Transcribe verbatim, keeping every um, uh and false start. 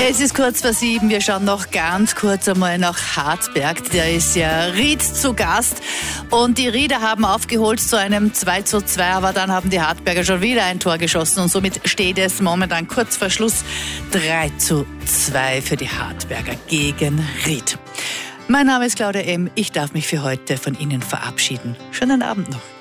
Es ist kurz vor sieben. Wir schauen noch ganz kurz einmal nach Hartberg. Da ist ja Ried zu Gast. Und die Rieder haben aufgeholt zu einem zwei zu zwei. Aber dann haben die Hartberger schon wieder ein Tor geschossen. Und somit steht es momentan kurz vor Schluss drei zu zwei für die Hartberger gegen Ried. Mein Name ist Claudia M. Ich darf mich für heute von Ihnen verabschieden. Schönen Abend noch.